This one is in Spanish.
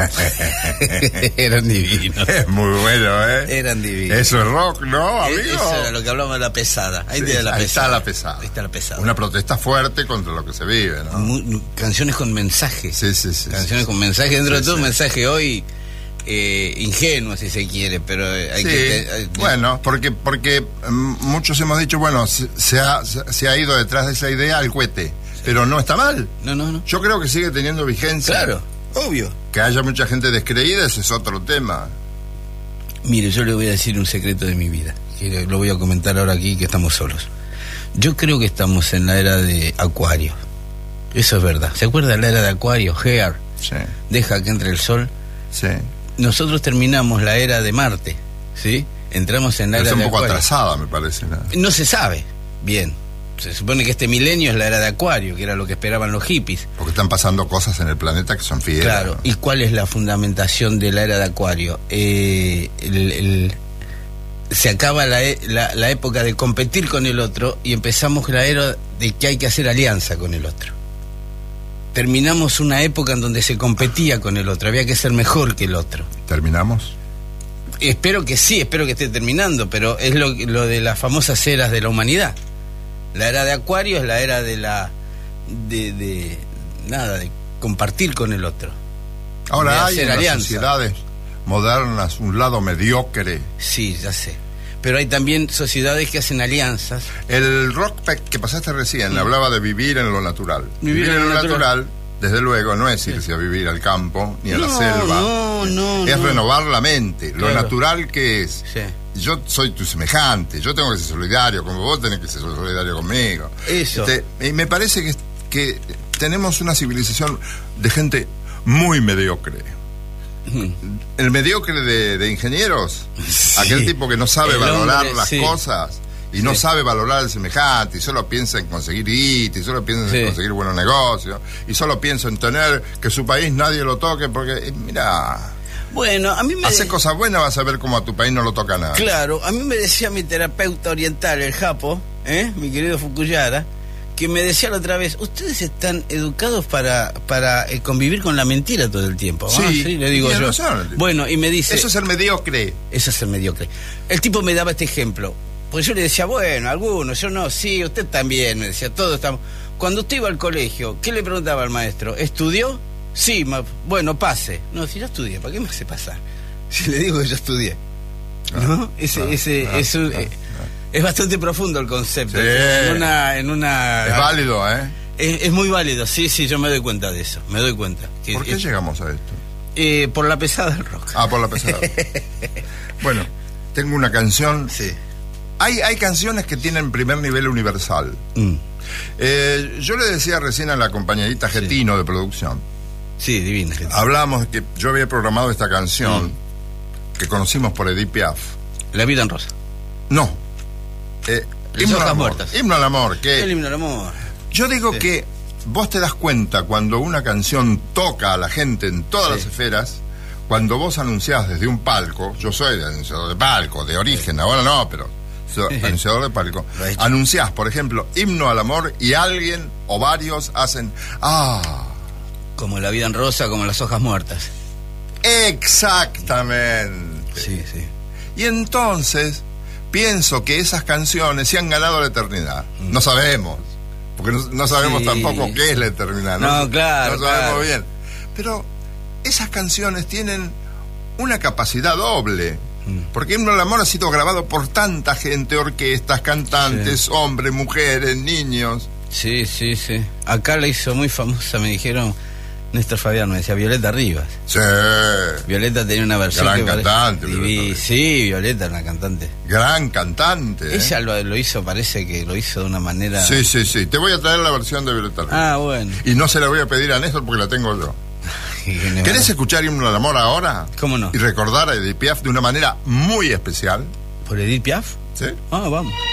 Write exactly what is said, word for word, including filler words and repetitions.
Eran divinos. Es muy bueno, ¿eh? Eran divinos. Eso es rock, ¿no, amigo? Eso era lo que hablábamos de la pesada. Ahí, Sí, tiene la ahí pesada. está la pesada. Ahí está la pesada. Una protesta fuerte contra lo que se vive, ¿no? Muy, canciones con mensaje. Sí, sí, sí. Canciones sí, con mensaje. Dentro sí, de todo, sí. un mensaje hoy eh, ingenuo, si se quiere, pero hay Sí, que... Hay, bueno, porque porque mm, muchos hemos dicho, bueno, se, se, ha, se ha ido detrás de esa idea al cohete, pero no está mal. No, no, no. Yo creo que sigue teniendo vigencia. Claro, obvio. Que haya mucha gente descreída, ese es otro tema. Mire, yo le voy a decir un secreto de mi vida, que lo voy a comentar ahora aquí, que estamos solos. Yo creo que estamos en la era de Acuario. Eso es verdad. ¿Se acuerda de la era de Acuario? Gear. Sí. Deja que entre el sol. Sí. Nosotros terminamos la era de Marte, ¿sí? Entramos en la Es era un de poco Acuario. atrasada, me parece, ¿no? No se sabe bien. Se supone que este milenio es la era de Acuario, que era lo que esperaban los hippies. Porque están pasando cosas en el planeta que son fieras. Claro. ¿no? ¿Y cuál es la fundamentación de la era de Acuario? Eh, el, el, se acaba la, la, la época de competir con el otro y empezamos la era de que hay que hacer alianza con el otro. Terminamos una época en donde se competía con el otro, había que ser mejor que el otro. ¿Terminamos? Espero que sí, espero que esté terminando, pero es lo, lo de las famosas eras de la humanidad. La era de Acuario es la era de la de, de nada, de compartir con el otro. Ahora hay en las alianza. sociedades modernas un lado mediocre. Sí, ya sé. Pero hay también sociedades que hacen alianzas. El rock que pasaste recién Mm. hablaba de vivir en lo natural. Vivir en lo natural. Desde luego, no es irse a vivir al campo ni a la No, selva. no, no, es no. renovar la mente. Lo Claro. natural que es. Sí. Yo soy tu semejante, yo tengo que ser solidario, como vos tenés que ser solidario conmigo. Eso. Este, y me parece que, que tenemos una civilización de gente muy mediocre. El mediocre de, de ingenieros, Sí. aquel tipo que no sabe El valorar hombre, las sí. cosas y Sí. no sabe valorar al semejante, y solo piensa en conseguir guita, y solo piensa Sí. en conseguir buenos negocios, y solo piensa en tener que su país nadie lo toque, porque, eh, mira, Bueno, a mí me... hace cosas buenas, vas a ver cómo a tu país no lo toca nada. Claro, a mí me decía mi terapeuta oriental, el Japo, ¿eh? Mi querido Fukuyara, que me decía la otra vez, ustedes están educados para para eh, convivir con la mentira todo el tiempo. Sí, Ah, sí, le digo tiene yo. razón. Bueno, y me dice... Eso es el mediocre. Eso es el mediocre. El tipo me daba este ejemplo. Pues yo le decía, bueno, algunos, yo no, sí, usted también, me decía, todos estamos... Cuando usted iba al colegio, ¿qué le preguntaba al maestro? ¿Estudió? Sí, ma... bueno, pase. No, si yo estudié, ¿para qué me hace pasar? Si le digo que yo estudié. ¿No? Ese, ah, ese, ah, es, un- ah, eh, es bastante profundo el concepto. Sí. En una... En una Es válido, ¿eh? Es, es muy válido, sí, sí, yo me doy cuenta de eso, me doy cuenta. Que, ¿Por qué es- llegamos a esto? eh, por la pesada del rock. Ah, por la pesada. Bueno, tengo una canción. Sí. Hay, hay canciones que tienen primer nivel universal. Mm. Eh, yo le decía recién a la compañerita Getino de producción, Sí, divina. gente. hablamos de que yo había programado esta canción Mm. que conocimos por Edith Piaf. La vida en rosa. No. Eh, Las himno al hojas amor. muertas. Himno al amor. Que El himno al amor. yo digo Sí. que vos te das cuenta cuando una canción toca a la gente en todas Sí. las esferas, cuando vos anunciás desde un palco, yo soy el anunciador de palco, de origen, ahora no, pero soy Sí. anunciador de palco, Lo ha hecho. anunciás, por ejemplo, himno al amor y alguien o varios hacen, ah, Como la vida en rosa, como las hojas muertas. exactamente. Sí, sí. Y entonces pienso que esas canciones se han ganado la eternidad. No sabemos, porque no, no sabemos Sí. tampoco qué es la eternidad. No, claro, No sabemos claro. bien. Pero esas canciones tienen una capacidad doble. Porque Himno al Amor ha sido grabado por tanta gente, orquestas, cantantes, Sí. hombres, mujeres, niños. Sí, sí, sí. Acá la hizo muy famosa, me dijeron, Néstor Fabián, me decía Violeta Rivas. Sí, Violeta tenía una versión Gran que parece- cantante, Divi- Violeta Rivas. Sí, Violeta, una cantante. gran cantante. ¿eh? Ella lo, lo hizo, parece que lo hizo de una manera... Sí, sí, sí. Te voy a traer la versión de Violeta Rivas. Ah, bueno. Y no se la voy a pedir a Néstor porque la tengo yo. ¿Querés escuchar Himno al Amor ahora? ¿Cómo no? Y recordar a Edith Piaf de una manera muy especial. ¿Por Edith Piaf? ¿Sí? Ah, vamos.